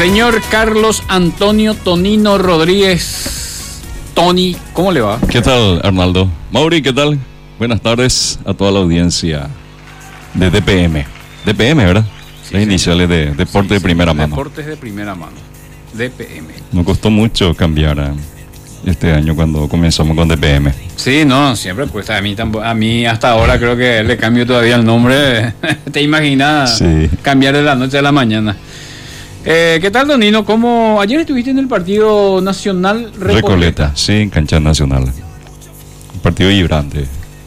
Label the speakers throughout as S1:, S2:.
S1: Señor Carlos Antonio Tonino Rodríguez. Tony, ¿cómo le va?
S2: ¿Qué tal, Arnaldo? Mauri, ¿qué tal? Buenas tardes a toda la audiencia de DPM. DPM, ¿verdad?
S1: Sí,
S2: Las iniciales de Deporte de Primera Mano.
S1: Deportes de Primera Mano. DPM.
S2: Nos costó mucho cambiar este año cuando comenzamos con DPM.
S1: Sí, no, siempre cuesta. A mí hasta ahora creo que le cambio todavía el nombre. ¿Te imaginas cambiar de la noche a la mañana? ¿Qué tal, Donino? ¿Cómo ayer estuviste en el partido Nacional
S2: Recoleta? Sí, en cancha nacional. Un partido vibrante.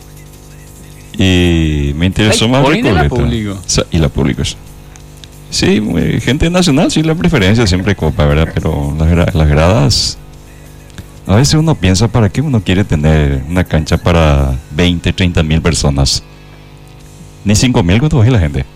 S2: Y me interesó más Recoleta. Y la pública. Sí, gente nacional, sí, la preferencia siempre Copa, ¿verdad? Pero las gradas, a veces uno piensa, ¿para qué uno quiere tener una cancha para 20, 30 mil personas? Ni 5 mil, ¿cuánto es la gente?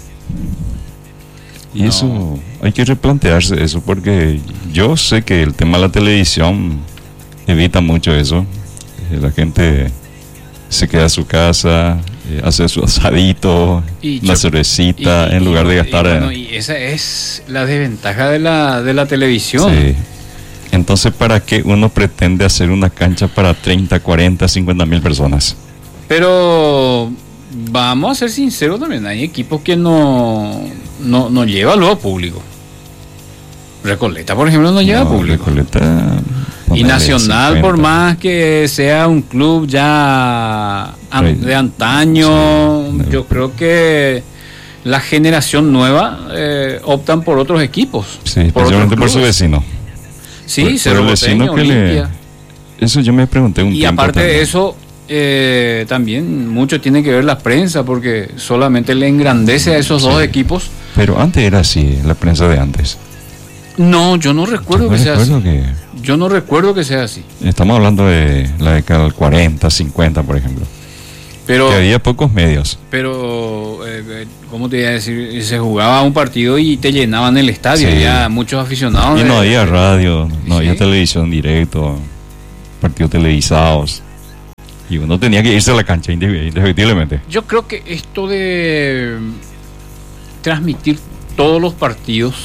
S2: Y no. Eso, hay que replantearse eso, porque yo sé que el tema de la televisión evita mucho eso. La gente se queda a su casa, hace su asadito, una cervecita, en lugar de gastar...
S1: Y esa es la desventaja de la televisión.
S2: Sí. Entonces, ¿para qué uno pretende hacer una cancha para 30, 40, 50 mil personas?
S1: Pero vamos a ser sinceros también, hay equipos que no llevan luego público. Recoleta, por ejemplo, no lleva público.
S2: Recoleta,
S1: y Nacional, por más que sea un club ya de antaño, sí, yo creo que la generación nueva optan por otros equipos.
S2: Sí, especialmente por su vecino.
S1: Sí, Cerro Porteño, Olimpia.
S2: Eso yo me pregunté un tiempo.
S1: Y aparte de eso, también mucho tiene que ver la prensa, porque solamente le engrandece a esos dos equipos.
S2: Pero antes era así, la prensa de antes.
S1: No, yo no recuerdo que sea así. Yo no recuerdo que sea así.
S2: Estamos hablando de la década del 40, 50, por ejemplo.
S1: Pero
S2: que había pocos medios.
S1: Pero, ¿cómo te iba a decir? Se jugaba un partido y te llenaban el estadio. Sí. Había muchos aficionados.
S2: Y no había radio, no había televisión directo, partidos televisados. Y uno tenía que irse a la cancha indefectiblemente.
S1: Yo creo que esto de transmitir todos los partidos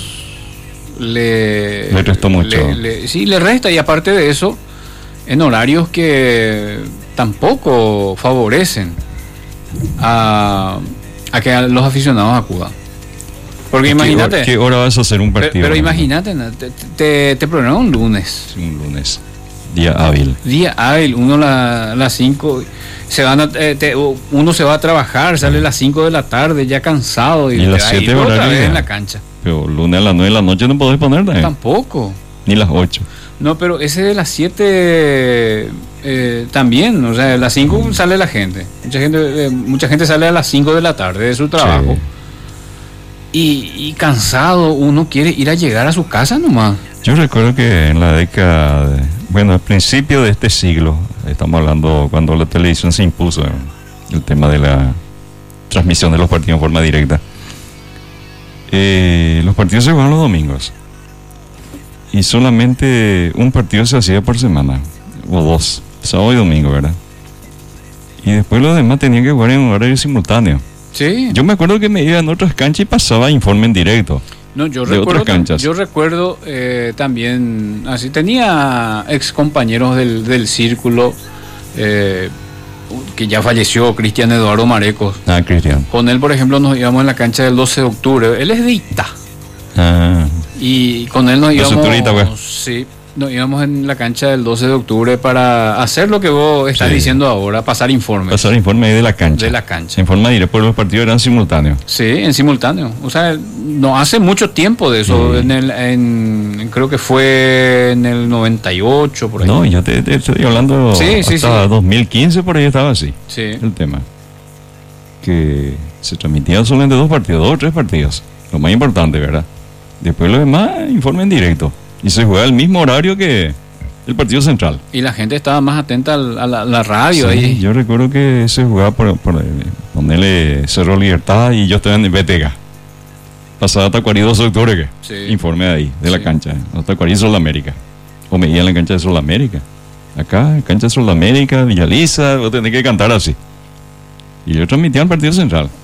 S1: le
S2: restó mucho.
S1: Sí, le resta. Y aparte de eso, en horarios que tampoco favorecen a que los aficionados acudan. Porque imagínate...
S2: ¿Qué hora vas a hacer un partido?
S1: Pero imagínate, te programan un lunes.
S2: Un lunes. Día hábil.
S1: Uno a las 5 uno se va a trabajar, sale a las 5 de la tarde ya cansado y
S2: las 7
S1: otra vez en la cancha.
S2: Pero lunes a las 9 de la noche no podés poner también.
S1: Tampoco.
S2: Ni las 8.
S1: No, pero ese de las 7 también, o sea, a las 5 sale la gente. Mucha gente sale a las 5 de la tarde de su trabajo. Sí. Y cansado, uno quiere ir a llegar a su casa nomás.
S2: Yo recuerdo que en la década, al principio de este siglo, estamos hablando cuando la televisión se impuso, el tema de la transmisión de los partidos en forma directa. Los partidos se jugaban los domingos. Y solamente un partido se hacía por semana, o dos, sábado y domingo, ¿verdad? Y después los demás tenían que jugar en un horario simultáneo.
S1: Sí.
S2: Yo me acuerdo que me iba en otras canchas y pasaba informe en directo.
S1: No, yo recuerdo también, así tenía ex compañeros del círculo, que ya falleció, Cristian Eduardo Marecos.
S2: Cristian.
S1: Con él, por ejemplo, nos íbamos en la cancha del 12 de octubre. Él es de Itá. Y con él nos íbamos. Sí, nos íbamos en la cancha del 12 de octubre para hacer lo que vos estás diciendo ahora, pasar informes.
S2: Pasar informes de la cancha.
S1: De la cancha.
S2: En forma directa, porque los partidos eran simultáneos.
S1: Sí, en simultáneo. O sea, no hace mucho tiempo de eso. Creo que fue en el 98, por ahí.
S2: No, yo te estoy hablando hasta 2015, por ahí estaba así.
S1: Sí.
S2: El tema. Que se transmitían solamente 2 o 3 partidos. Lo más importante, ¿verdad? Después lo demás, informe en directo. Y se juega al mismo horario que el partido central.
S1: Y la gente estaba más atenta a la radio ahí.
S2: Yo recuerdo que se jugaba por ponerle Cerro Libertad y yo estaba en BTG. Pasaba Tacuarí 2 de octubre, informe de ahí, de la cancha. Tacuarí Sol América. O me iba en la cancha de Sol América. Acá, en cancha de Sol América, Villaliza, vos tenés que cantar así. Y yo transmitía el partido central.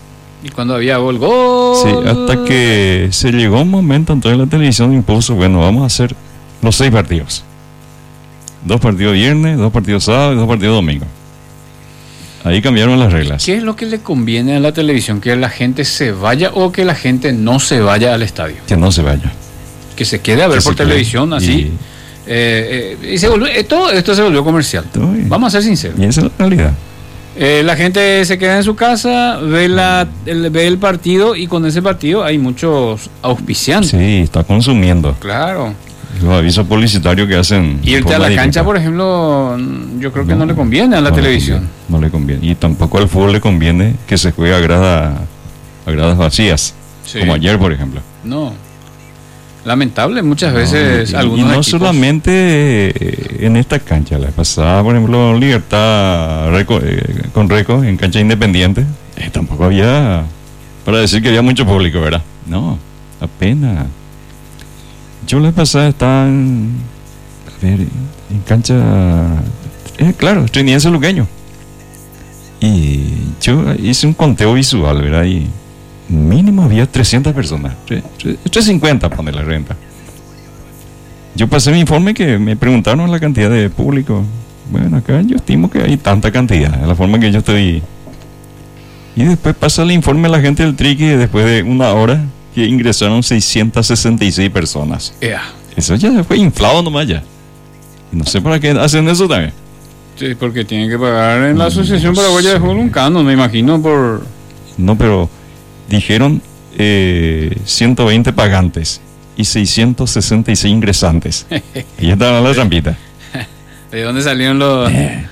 S1: Y cuando había gol, gol.
S2: Sí, hasta que se llegó un momento, entonces la televisión impuso, bueno, vamos a hacer los 6 partidos. 2 partidos viernes, 2 partidos sábado y 2 partidos domingo. Ahí cambiaron las reglas.
S1: ¿Qué es lo que le conviene a la televisión? ¿Que la gente se vaya o que la gente no se vaya al estadio?
S2: Que no se vaya.
S1: Que se quede a ver por televisión, así. Y se volvió, todo esto se volvió comercial. Vamos a ser sinceros.
S2: Y esa es la realidad.
S1: La gente se queda en su casa, ve el partido y con ese partido hay muchos auspiciantes.
S2: Sí, está consumiendo.
S1: Claro.
S2: Los avisos publicitarios que hacen.
S1: Irte a la cancha, por ejemplo, yo creo que no le conviene a la televisión.
S2: No le conviene. Y tampoco al fútbol le conviene que se juegue a gradas vacías. Sí. Como ayer, por ejemplo.
S1: No. Lamentable, muchas veces algunos
S2: y no
S1: equipos...
S2: solamente en esta cancha. La pasada, por ejemplo, Libertad con Reco en cancha independiente. Tampoco había, para decir que había mucho público, ¿verdad? No, apenas. Yo la pasada estaba en cancha, claro, Triniense Luqueño. Y yo hice un conteo visual, ¿verdad? Y mínimo había 300 personas, 350 pone la renta. Yo pasé mi informe que me preguntaron la cantidad de público. Bueno, acá yo estimo que hay tanta cantidad, de la forma que yo estoy. Y después pasa el informe a la gente del Triqui después de una hora que ingresaron 666 personas. Eso ya fue inflado nomás ya. Y no sé para qué hacen eso también.
S1: Sí, porque tienen que pagar en la Asociación Paraguaya de Fútbol un canon, me imagino, por...
S2: No, pero dijeron 120 pagantes y 666 ingresantes. Y ya estaban la trampita.
S1: ¿De dónde salieron los...?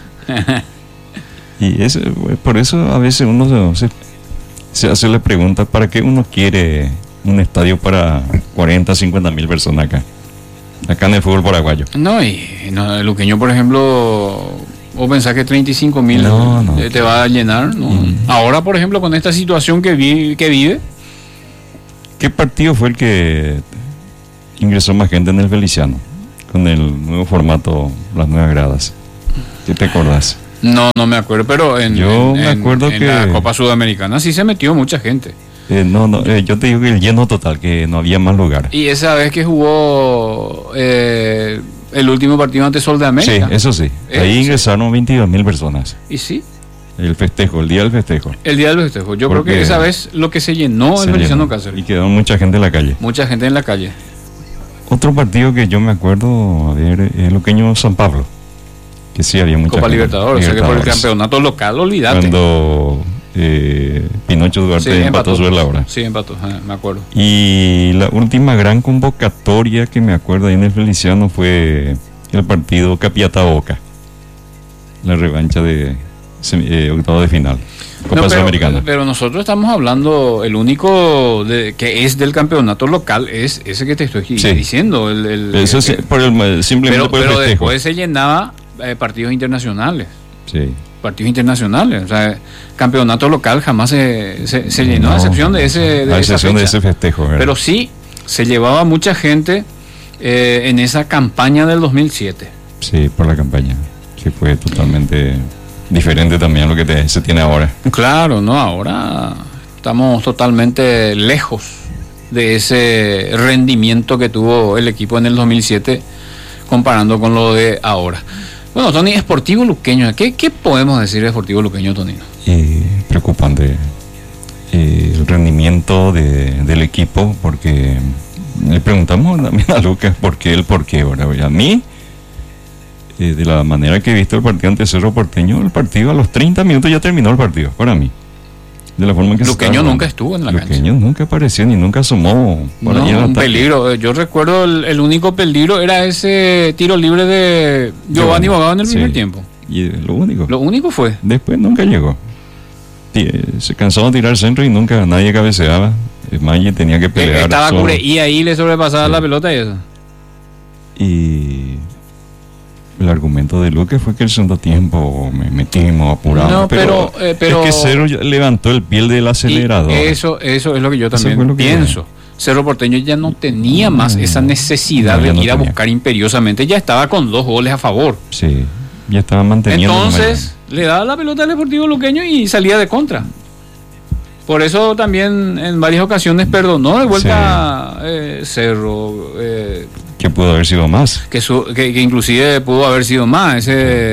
S2: Y eso, por eso a veces uno se hace la pregunta, ¿para qué uno quiere un estadio para 40, 50 mil personas acá en el fútbol paraguayo?
S1: No, el Luqueño, por ejemplo, ¿vos pensás que 35 mil te va a llenar? No. Ahora, por ejemplo, con esta situación que vive.
S2: ¿Qué partido fue el que ingresó más gente en el Feliciano? Con el nuevo formato, las nuevas gradas. ¿Qué te acordás?
S1: No me acuerdo, pero en la Copa Sudamericana sí se metió mucha gente.
S2: Yo te digo que el lleno total, que no había más lugar.
S1: Y esa vez que jugó el último partido ante Sol de América.
S2: Sí, eso sí. Ahí ingresaron 22 mil personas.
S1: ¿Y sí?
S2: El día del festejo.
S1: El día del festejo. Yo creo que esa vez lo que se llenó el Feliciano Cáceres.
S2: Y quedó mucha gente en la calle.
S1: Mucha gente en la calle.
S2: Otro partido que yo me acuerdo, a ver, el Luqueño San Pablo. Que sí había mucha
S1: Copa Libertadores, o sea que por el campeonato local, olvídate.
S2: Cuando Pinocho Duarte empató sobre la hora.
S1: Sí, empató, me acuerdo.
S2: Y la última gran convocatoria que me acuerdo ahí en el Feliciano fue el partido Capiatá Boca. La revancha de octavo de final. Copa Sudamericana.
S1: Pero nosotros estamos hablando, el único que es del campeonato local es ese que te estoy diciendo.
S2: Eso es simplemente por el festejo.
S1: Después se llenaba partidos internacionales.
S2: Sí.
S1: Partidos internacionales, o sea, campeonato local jamás se llenó, a excepción de ese
S2: festejo, ¿verdad?
S1: Pero sí se llevaba mucha gente en esa campaña del 2007.
S2: Sí, por la campaña, que fue totalmente diferente también a lo que se tiene ahora.
S1: Claro, no, ahora estamos totalmente lejos de ese rendimiento que tuvo el equipo en el 2007 comparando con lo de ahora. Bueno, Tony, Sportivo Luqueño, ¿qué podemos decir de Sportivo Luqueño, Tonino?
S2: Preocupante el rendimiento del equipo, porque le preguntamos también a Lucas por qué, ¿verdad? A mí, de la manera que he visto el partido ante Cerro Porteño, el partido a los 30 minutos ya terminó el partido, para mí. De la forma que
S1: Luqueño nunca estuvo en la cancha.
S2: Luqueño nunca apareció ni nunca asomó.
S1: Un peligro. Yo recuerdo el único peligro era ese tiro libre de Giovanni Bogado en el primer tiempo.
S2: Y lo único.
S1: Lo único fue.
S2: Después nunca llegó. Se cansó de tirar centro y nunca nadie cabeceaba. Maye tenía que pelear.
S1: Estaba cubre y ahí le sobrepasaba la pelota y eso.
S2: Y el argumento de Luque fue que el segundo tiempo metimos apurado.
S1: No, pero
S2: es que Cerro levantó el pie del acelerador.
S1: Eso es lo que yo también pienso. Cerro Porteño ya no tenía más esa necesidad de ir a buscar imperiosamente. Ya estaba con 2 goles a favor.
S2: Sí, ya estaba manteniendo.
S1: Entonces le daba la pelota al Deportivo Luqueño y salía de contra. Por eso también en varias ocasiones perdonó de vuelta Cerro.
S2: Que pudo haber sido más.
S1: Que inclusive pudo haber sido más.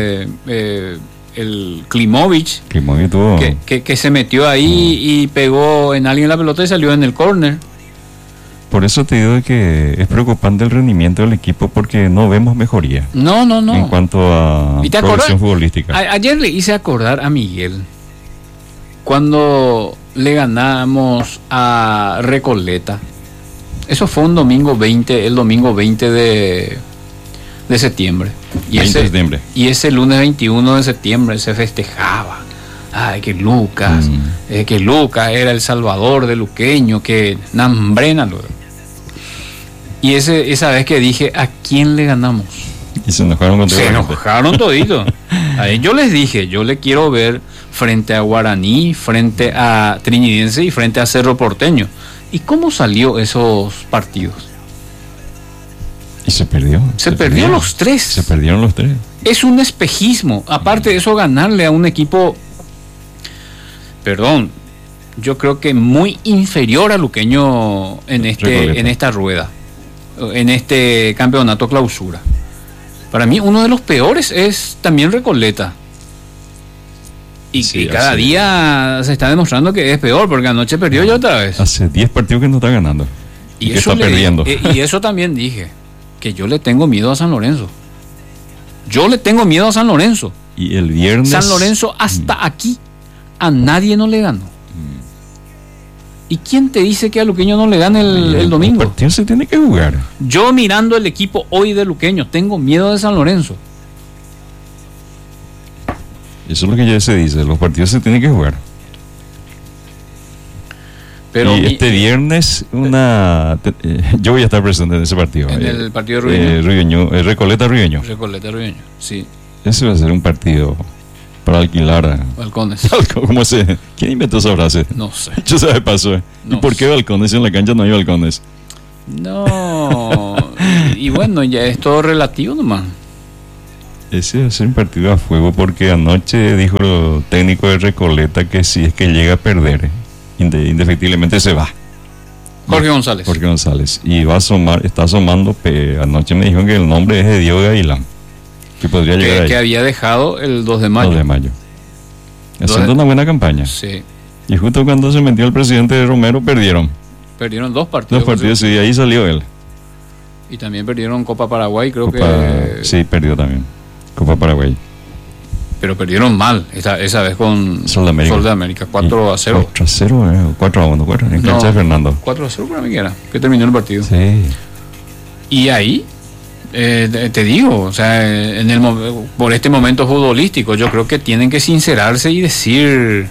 S1: El Klimovic
S2: tuvo...
S1: que se metió ahí y pegó en alguien la pelota y salió en el córner.
S2: Por eso te digo que es preocupante el rendimiento del equipo porque no vemos mejoría.
S1: No.
S2: En cuanto a progresión futbolística.
S1: Ayer le hice acordar a Miguel cuando le ganamos a Recoleta. Eso fue el domingo 20 de septiembre. Y ese lunes 21 de septiembre se festejaba. Ay, que Lucas era el salvador de luqueño, que nambrena. Y esa vez que dije, ¿a quién le ganamos?
S2: Y se enojaron
S1: toditos. Yo les dije, yo le quiero ver frente a Guaraní, frente a Trinidense y frente a Cerro Porteño. ¿Y cómo salió esos partidos?
S2: Y se perdió.
S1: Se perdió los tres.
S2: Se perdieron los tres.
S1: Es un espejismo. Aparte de eso, ganarle a un equipo, yo creo que muy inferior a luqueño en esta rueda, en este campeonato clausura. Para mí uno de los peores es también Recoleta. Y cada día se está demostrando que es peor, porque anoche perdió ya otra vez.
S2: Hace 10 partidos que no está ganando. Y que está perdiendo.
S1: Y eso también dije, que yo le tengo miedo a San Lorenzo. Yo le tengo miedo a San Lorenzo.
S2: Y el viernes...
S1: San Lorenzo hasta aquí a nadie no le ganó. ¿Y quién te dice que a Luqueño no le gane el domingo?
S2: El partido se tiene que jugar.
S1: Yo mirando el equipo hoy de Luqueño tengo miedo de San Lorenzo.
S2: Eso es lo que ya se dice, los partidos se tienen que jugar. Pero y este viernes yo voy a estar presente en ese partido.
S1: En el partido de
S2: Ruiño. Recoleta-Ruiño.
S1: Recoleta-Ruiño, sí.
S2: Ese va a ser un partido para alquilar a
S1: balcones.
S2: ¿Quién inventó esa frase?
S1: No sé.
S2: Yo sé qué pasó. ¿Y por qué balcones? En la cancha no hay balcones.
S1: No. y bueno, ya es todo relativo nomás.
S2: Ese va a ser un partido a fuego porque anoche dijo el técnico de Recoleta que si es que llega a perder, indefectiblemente se va.
S1: Jorge González.
S2: Y está asomando, anoche me dijo que el nombre es de Diego Gavilán, que podría llegar ahí.
S1: Que había dejado el 2 de mayo.
S2: 2 de mayo. Haciendo una buena campaña.
S1: Sí.
S2: Y justo cuando se metió el presidente de Romero, perdieron.
S1: Perdieron 2 partidos.
S2: 2 partidos, sí, ahí salió él.
S1: Y también perdieron Copa Paraguay, creo que...
S2: Sí, perdió también. Copa Paraguay.
S1: Pero perdieron mal esa vez con
S2: Sol de América
S1: 4-0.
S2: 4-0, 4-1, en cancha de Fernando.
S1: 4-0 para mí que terminó el partido.
S2: Sí.
S1: Y ahí, te digo, o sea, por este momento futbolístico, yo creo que tienen que sincerarse y decir,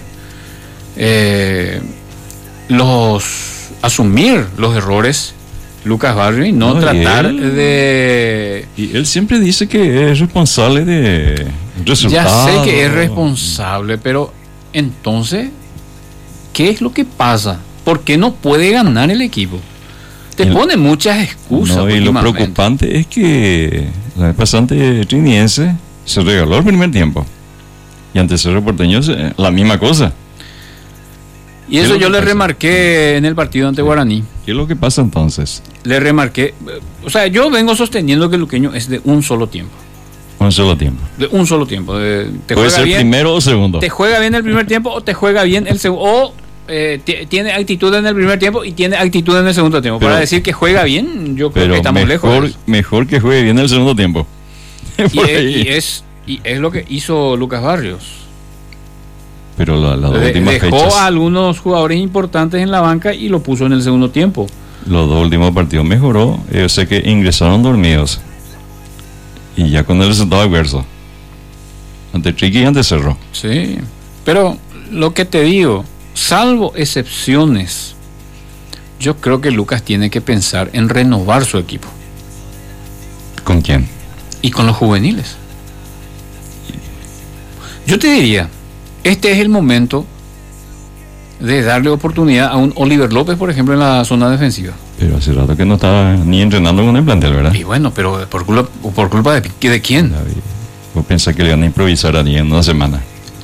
S1: asumir los errores Lucas Barrios y no tratar de...
S2: Y él siempre dice que es responsable de resultados.
S1: Ya sé que es responsable, pero entonces, ¿qué es lo que pasa? ¿Por qué no puede ganar el equipo? Pone muchas excusas.
S2: No, y lo preocupante es que la vez pasante Trinidense se regaló el primer tiempo. Y ante Cerro Porteño la misma cosa.
S1: Y eso yo le remarqué en el partido ante Guaraní.
S2: ¿Qué es lo que pasa entonces?
S1: Le remarqué, o sea, yo vengo sosteniendo que el luqueño es de un solo tiempo.
S2: Un solo tiempo.
S1: De un solo tiempo.
S2: Puede ser bien, primero o segundo.
S1: Te juega bien el primer tiempo o te juega bien el segundo. O tiene actitud en el primer tiempo y tiene actitud en el segundo tiempo. Para decir que juega bien, yo creo que estamos lejos.
S2: Mejor que juegue bien el segundo tiempo.
S1: Y es lo que hizo Lucas Barrios.
S2: Pero las últimas
S1: dejó
S2: fechas,
S1: a algunos jugadores importantes en la banca y lo puso en el segundo tiempo.
S2: Los 2 últimos partidos mejoró. Yo sé que ingresaron dormidos y ya con el resultado adverso ante Triqui y ante Cerro.
S1: Sí, pero lo que te digo, salvo excepciones, yo creo que Lucas tiene que pensar en renovar su equipo.
S2: ¿Con quién?
S1: Y con los juveniles. Yo te diría, este es el momento de darle oportunidad a un Oliver López, por ejemplo, en la zona defensiva.
S2: Pero hace rato que no estaba ni entrenando con el plantel, ¿verdad?
S1: Y bueno, pero ¿por culpa de quién?
S2: ¿Vos pensás que le van a improvisar a 10 en una semana?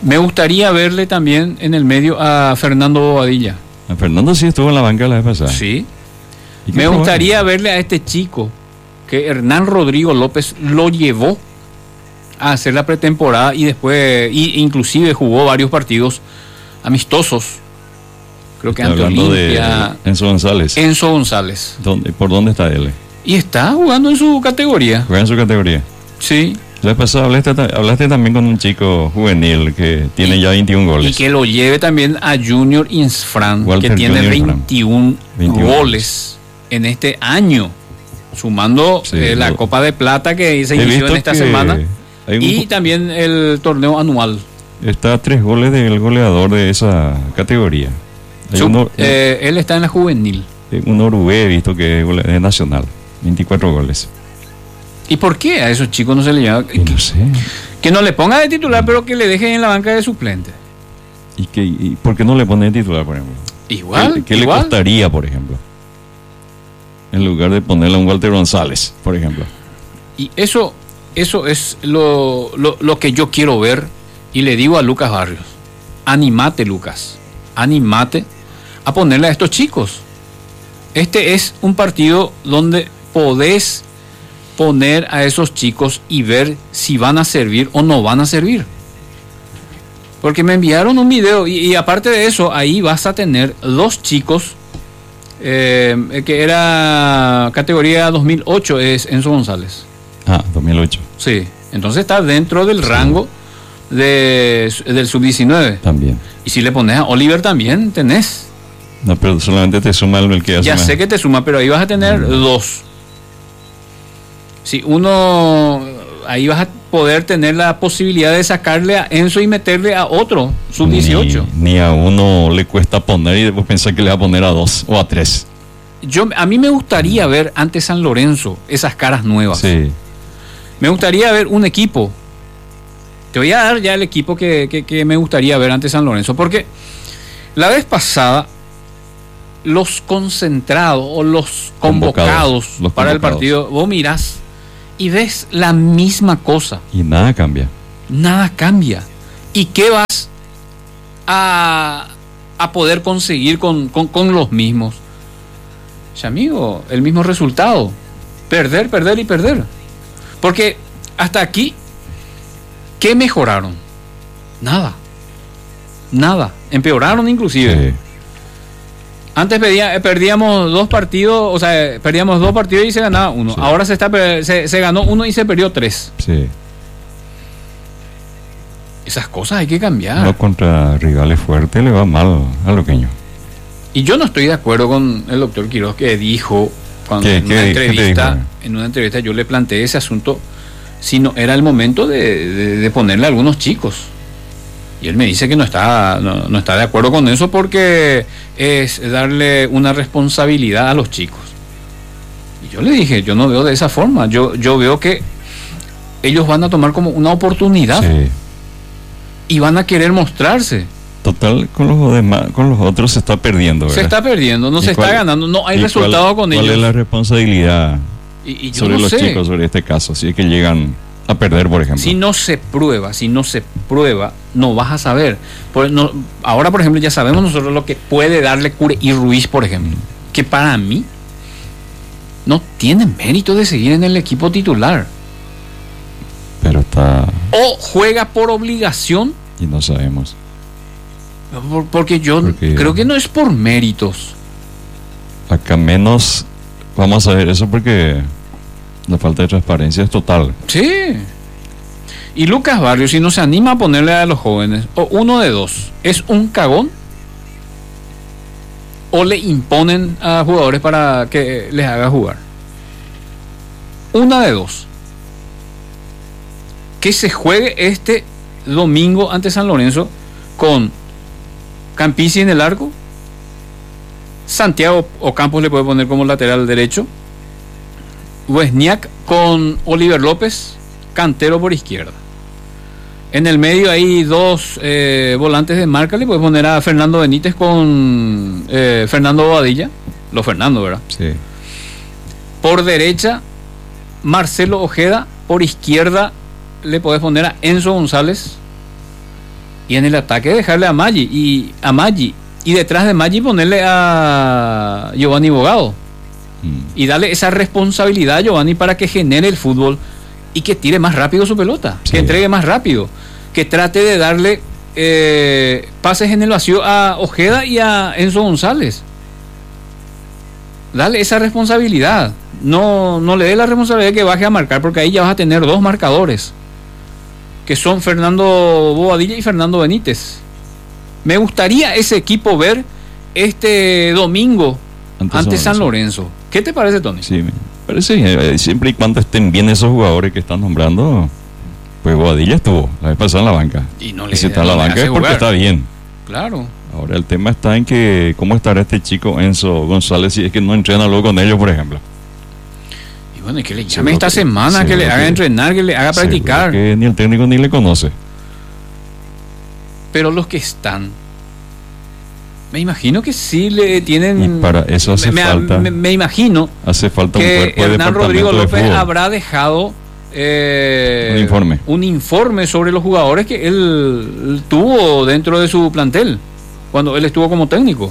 S1: Me gustaría verle también en el medio a Fernando Bobadilla.
S2: A Fernando sí estuvo en la banca la vez pasada.
S1: Sí. Me gustaría verle a este chico que Hernán Rodrigo López lo llevó a hacer la pretemporada y después, inclusive jugó varios partidos amistosos. Creo que ante Olimpia.
S2: Enzo González.
S1: Enzo González.
S2: ¿Por dónde está él?
S1: Y está jugando en su categoría.
S2: ¿Juega en su categoría?
S1: Sí.
S2: La vez pasada hablaste también con un chico juvenil que tiene ya 21 goles.
S1: Y que lo lleve también a Junior Insfran, que tiene
S2: Junior
S1: 21 goles en este año, sumando la Copa de Plata que se inició en esta semana y también el torneo anual.
S2: Está a 3 goles del goleador de esa categoría.
S1: Él está en la juvenil.
S2: Un Orugué, visto que es nacional, 24 goles.
S1: ¿Y por qué a esos chicos no se le llama?
S2: No sé.
S1: Que no le ponga de titular, pero que le dejen en la banca de suplente.
S2: ¿Y por qué no le pone de titular, por ejemplo?
S1: Igual.
S2: ¿Qué le costaría, por ejemplo? En lugar de ponerle a un Walter González, por ejemplo.
S1: Y eso es lo que yo quiero ver. Y le digo a Lucas Barrios: animate, Lucas. Animate a ponerle a estos chicos. Este es un partido donde podés poner a esos chicos y ver si van a servir o no van a servir. Porque me enviaron un video y aparte de eso, ahí vas a tener 2 chicos que era categoría 2008, es Enzo González.
S2: 2008.
S1: Sí, entonces está dentro del rango del sub-19.
S2: También.
S1: Y si le pones a Oliver también, tenés.
S2: No, pero solamente te suma el que hace.
S1: Ya sé que te suma, pero ahí vas a tener 2. Si uno, ahí vas a poder tener la posibilidad de sacarle a Enzo y meterle a otro sub-18.
S2: Ni a uno le cuesta poner y después pensar que le va a poner a 2 o a 3.
S1: A mí me gustaría ver ante San Lorenzo esas caras nuevas.
S2: Sí.
S1: Me gustaría ver un equipo. Te voy a dar ya el equipo que me gustaría ver ante San Lorenzo, porque la vez pasada los concentrados o los convocados para el partido, vos mirás y ves la misma cosa.
S2: Y nada cambia.
S1: Nada cambia. ¿Y qué vas a poder conseguir con los mismos? Ya, amigo, el mismo resultado. Perder, perder y perder. Porque hasta aquí, ¿qué mejoraron? Nada. Nada. Empeoraron inclusive. Sí. Antes perdíamos 2 partidos, o sea, perdíamos 2 partidos y se ganaba 1. Sí. Ahora se ganó 1 y se perdió 3.
S2: Sí.
S1: Esas cosas hay que cambiar.
S2: No, contra rivales fuertes le va mal al loqueño.
S1: Y yo no estoy de acuerdo con el doctor Quiroz, que dijo cuando en una entrevista yo le planteé ese asunto, si no era el momento de ponerle a algunos chicos. Y él me dice que no está de acuerdo con eso porque es darle una responsabilidad a los chicos. Y yo le dije, yo no veo de esa forma. Yo veo que ellos van a tomar como una oportunidad.
S2: Sí.
S1: Y van a querer mostrarse.
S2: Total, con los otros se está perdiendo, ¿verdad?
S1: Se está perdiendo, no se está ganando, no hay resultado con ellos.
S2: ¿Cuál es la responsabilidad sobre los chicos, sobre este caso? Si es que llegan a perder, por ejemplo.
S1: Si no se prueba, no vas a saber. Ahora, por ejemplo, ya sabemos nosotros lo que puede darle Cure y Ruiz, por ejemplo. Que para mí no tiene mérito de seguir en el equipo titular.
S2: Pero está...
S1: O juega por obligación.
S2: Y no sabemos.
S1: Porque creo que no es por méritos.
S2: Acá menos vamos a ver eso porque la falta de transparencia es total.
S1: Sí. Y Lucas Barrios, si no se anima a ponerle a los jóvenes, o uno de dos, ¿es un cagón? ¿O le imponen a jugadores para que les haga jugar? Una de dos. Que se juegue este domingo ante San Lorenzo con Campisi en el arco, Santiago Ocampos le puede poner como lateral derecho, Wozniak con Oliver López, Cantero por izquierda. En el medio hay 2 volantes de marca, le puede poner a Fernando Benítez con Fernando Bobadilla, los Fernando, ¿verdad?
S2: Sí.
S1: Por derecha, Marcelo Ojeda, por izquierda le podés poner a Enzo González Y en el ataque dejarle a Maggi. Y detrás de Maggi ponerle a Giovanni Bogado. Y darle esa responsabilidad a Giovanni para que genere el fútbol y que tire más rápido su pelota. Sí. Que entregue más rápido. Que trate de darle pases en el vacío a Ojeda y a Enzo González. Dale esa responsabilidad. No le dé la responsabilidad que baje a marcar, porque ahí ya vas a tener dos marcadores, que son Fernando Bobadilla y Fernando Benítez. Me gustaría ese equipo ver este domingo ante San Lorenzo. ¿Qué te parece, Tony?
S2: Sí, me parece, siempre y cuando estén bien esos jugadores que están nombrando. Pues Bobadilla estuvo la vez pasada en la banca.
S1: Y
S2: si está en la banca es porque está bien.
S1: Claro.
S2: Ahora el tema está en que cómo estará este chico Enzo González si es que no entrena luego con ellos, por ejemplo.
S1: Y bueno, y que le llame esta semana, que le haga entrenar, que le haga practicar.
S2: Que ni el técnico ni le conoce.
S1: Pero los que están, me imagino que sí le tienen.
S2: Y para eso hace falta.
S1: Me imagino.
S2: Hace falta
S1: que un cuerpo de Hernán Rodrigo López habrá dejado un informe sobre los jugadores que él tuvo dentro de su plantel cuando él estuvo como técnico.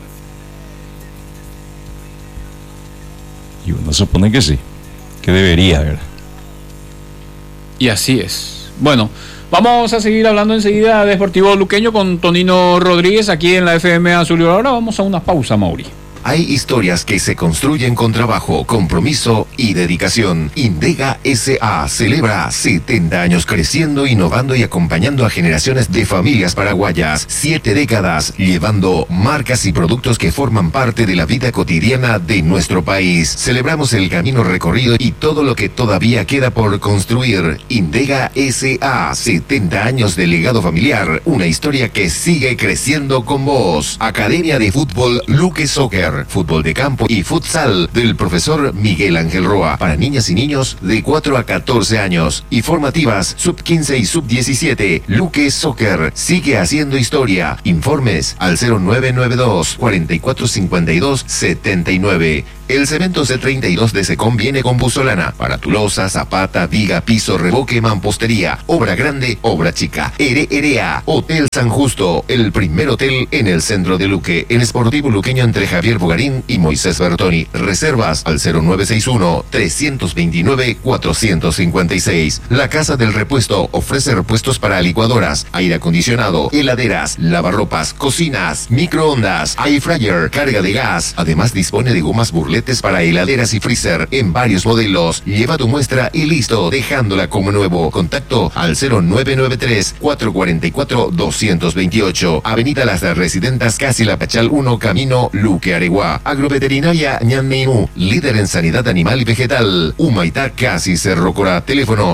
S2: Y uno supone que sí, que debería, ¿verdad?
S1: Y así es. Bueno, vamos a seguir hablando enseguida de Deportivo Luqueño con Tonino Rodríguez aquí en la FM Azul. Ahora vamos a una pausa, Mauri.
S3: Hay historias que se construyen con trabajo, compromiso y dedicación. Indega S.A. celebra 70 años creciendo, innovando y acompañando a generaciones de familias paraguayas. 7 décadas llevando marcas y productos que forman parte de la vida cotidiana de nuestro país. Celebramos el camino recorrido y todo lo que todavía queda por construir. Indega S.A. 70 años de legado familiar. Una historia que sigue creciendo con vos. Academia de Fútbol Luque Soccer. Fútbol de campo y futsal del profesor Miguel Ángel Roa para niñas y niños de 4 a 14 años y formativas sub 15 y sub 17. Luque Soccer sigue haciendo historia. Informes al 0992 4452 79. El cemento C32 de Secom viene con Buzolana para tu losa, zapata, viga, piso, revoque, mampostería, obra grande, obra chica. RRA, Hotel San Justo, el primer hotel en el centro de Luque, en Sportivo Luqueño entre Javier Bogarín y Moisés Bertoni. Reservas al 0961-329-456. La Casa del Repuesto ofrece repuestos para licuadoras, aire acondicionado, heladeras, lavarropas, cocinas, microondas, air fryer, carga de gas. Además dispone de gomas burletes para heladeras y freezer en varios modelos. Lleva tu muestra y listo, dejándola como nuevo. Contacto al 0993-444-228. Avenida Las Residentas, Casi La Pachal 1, Camino Luque Areguá. Agroveterinaria Ñanmenú, líder en sanidad animal y vegetal. Humaitá, Casi Cerro Corá. Teléfono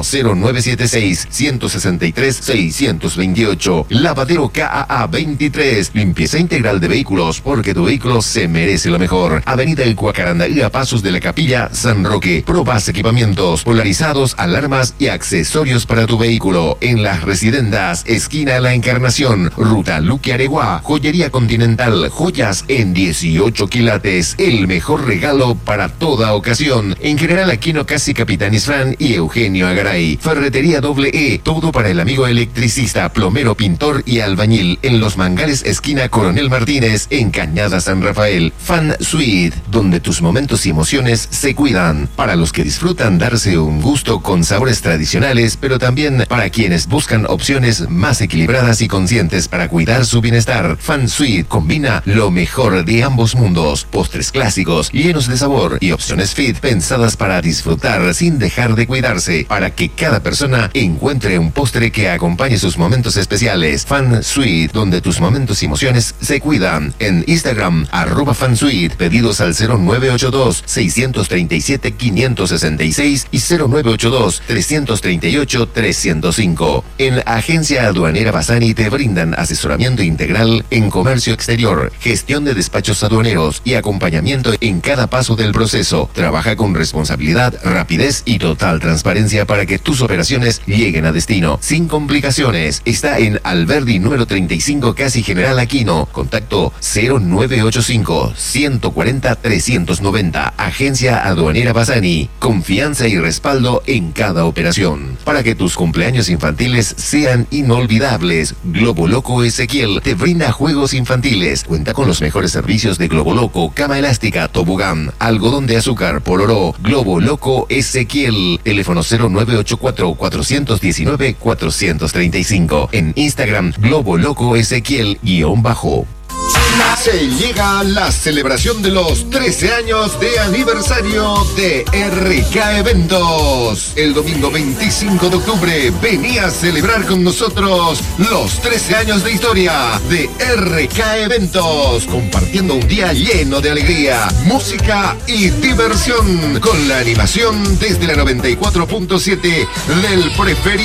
S3: 0976-163-628. Lavadero KAA 23. Limpieza integral de vehículos, porque tu vehículo se merece lo mejor. Avenida El Cuacaranda y a pasos de la Capilla San Roque. Probas equipamientos, polarizados, alarmas y accesorios para tu vehículo. En Las Residentas, esquina La Encarnación, ruta Luque Areguá. Joyería Continental, joyas en 18 quilates. El mejor regalo para toda ocasión. En General Aquino Casi Capitán Isfrán y Eugenio Agaray. Ferretería E, todo para el amigo electricista, plomero, pintor y albañil. En Los Mangales, esquina Coronel Martínez, en Cañada San Rafael. Fan Suite, donde tus momentos y emociones se cuidan. Para los que disfrutan darse un gusto con sabores tradicionales, pero también para quienes buscan opciones más equilibradas y conscientes para cuidar su bienestar. Fan Suite combina lo mejor de ambos mundos. Postres clásicos, llenos de sabor, y opciones fit pensadas para disfrutar sin dejar de cuidarse, para que cada persona encuentre un postre que acompañe sus momentos especiales. Fan Suite, donde tus momentos y emociones se cuidan. En Instagram, @fansuite. Pedidos al 0982-637-566 y 0982-338-305. En Agencia Aduanera Bassani te brindan asesoramiento integral en comercio exterior, gestión de despachos aduaneros y acompañamiento en cada paso del proceso. Trabaja con responsabilidad, rapidez y total transparencia para que tus operaciones lleguen a destino sin complicaciones. Está en Alberdi número 35, Casi General Aquino. Contacto 0985 140 300. 1990. Agencia Aduanera Bassani. Confianza y respaldo en cada operación. Para que tus cumpleaños infantiles sean inolvidables, Globo Loco Ezequiel te brinda juegos infantiles. Cuenta con los mejores servicios de Globo Loco, cama elástica, tobogán, algodón de azúcar, pororó. Globo Loco Ezequiel. Teléfono 0984-419-435. En Instagram, Globo Loco Ezequiel _. Se llega la celebración de los 13 años de aniversario de RK Eventos. El domingo 25 de octubre, vení a celebrar con nosotros los 13 años de historia de RK Eventos, compartiendo un día lleno de alegría, música y diversión, con la animación desde la 94.7 del preferido